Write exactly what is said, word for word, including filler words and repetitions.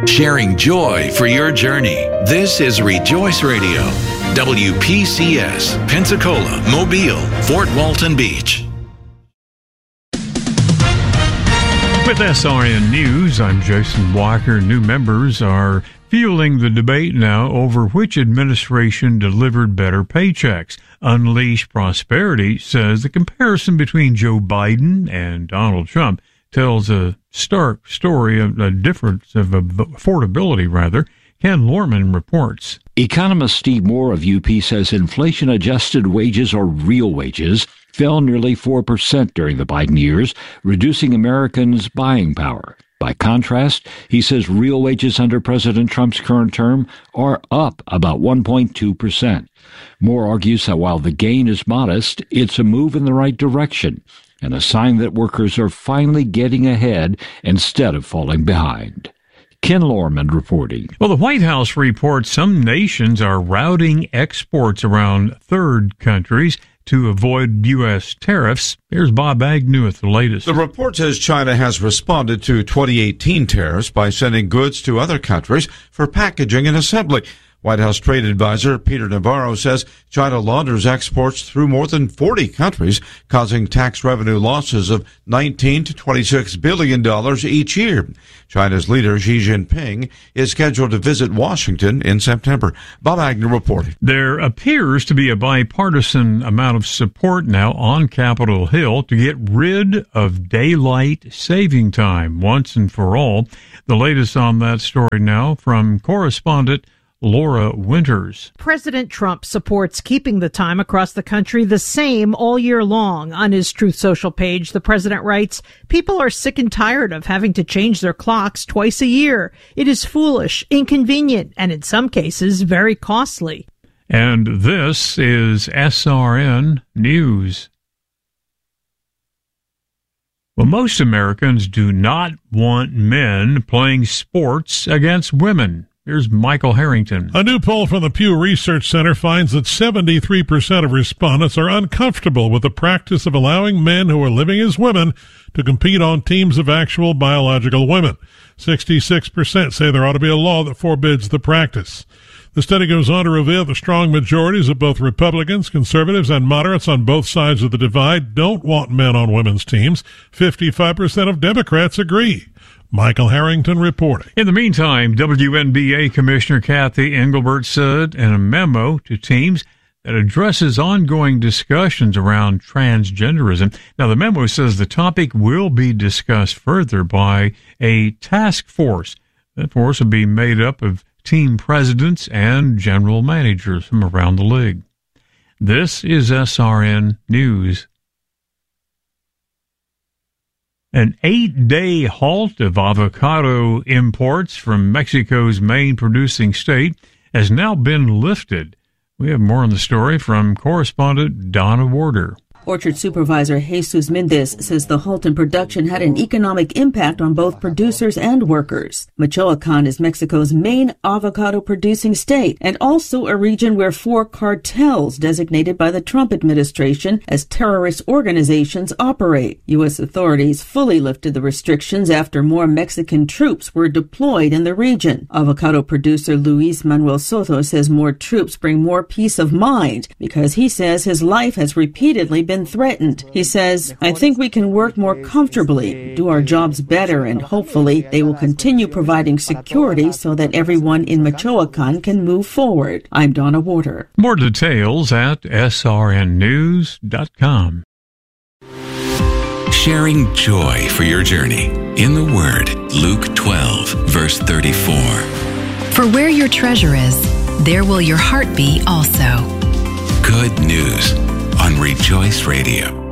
Sharing joy for your journey. This is Rejoice Radio. W P C S, Pensacola, Mobile, Fort Walton Beach. With S R N News, I'm Jason Walker. New members are fueling the debate now over which administration delivered better paychecks. Unleash Prosperity says the comparison between Joe Biden and Donald Trump tells a stark story of a difference of affordability, rather. Ken Lorman reports. Economist Steve Moore of U P says inflation-adjusted wages, or real wages, fell nearly four percent during the Biden years, reducing Americans' buying power. By contrast, he says real wages under President Trump's current term are up about one point two percent. Moore argues that while the gain is modest, it's a move in the right direction and a sign that workers are finally getting ahead instead of falling behind. Ken Lorman reporting. Well, the White House reports some nations are routing exports around third countries to avoid U S tariffs. Here's Bob Agnew with the latest. The report says China has responded to twenty eighteen tariffs by sending goods to other countries for packaging and assembly. White House trade advisor Peter Navarro says China launders exports through more than forty countries, causing tax revenue losses of nineteen to twenty-six billion dollars each year. China's leader Xi Jinping is scheduled to visit Washington in September. Bob Agnew reporting. There appears to be a bipartisan amount of support now on Capitol Hill to get rid of daylight saving time once and for all. The latest on that story now from correspondent Laura Winters. President Trump supports keeping the time across the country the same all year long. On his Truth Social page, the president writes, "People are sick and tired of having to change their clocks twice a year. It is foolish, inconvenient, and in some cases, very costly." And this is S R N News. Well, most Americans do not want men playing sports against women. Here's Michael Harrington. A new poll from the Pew Research Center finds that seventy-three percent of respondents are uncomfortable with the practice of allowing men who are living as women to compete on teams of actual biological women. sixty-six percent say there ought to be a law that forbids the practice. The study goes on to reveal the strong majorities of both Republicans, conservatives, and moderates on both sides of the divide don't want men on women's teams. fifty-five percent of Democrats agree. Michael Harrington reporting. In the meantime, W N B A Commissioner Kathy Engelbert said in a memo to teams that addresses ongoing discussions around transgenderism. Now, the memo says the topic will be discussed further by a task force. That force will be made up of team presidents and general managers from around the league. This is S R N News. An eight-day halt of avocado imports from Mexico's main producing state has now been lifted. We have more on the story from correspondent Donna Warder. Orchard Supervisor Jesus Mendez says the halt in production had an economic impact on both producers and workers. Michoacan is Mexico's main avocado-producing state and also a region where four cartels designated by the Trump administration as terrorist organizations operate. U S authorities fully lifted the restrictions after more Mexican troops were deployed in the region. Avocado producer Luis Manuel Soto says more troops bring more peace of mind because he says his life has repeatedly been threatened. He says, "I think we can work more comfortably, do our jobs better, and hopefully they will continue providing security so that everyone in Michoacan can move forward." I'm Donna Warder. More details at S R N news dot com. Sharing joy for your journey. In the Word, Luke twelve, verse thirty-four. For where your treasure is, there will your heart be also. Good news on Rejoice Radio.